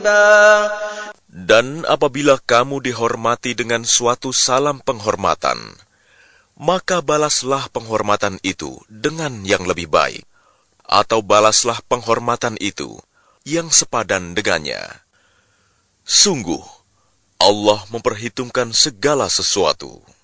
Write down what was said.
Dan apabila kamu dihormati dengan suatu salam penghormatan, maka balaslah penghormatan itu dengan yang lebih baik, atau balaslah penghormatan itu yang sepadan dengannya. Sungguh, Allah memperhitungkan segala sesuatu.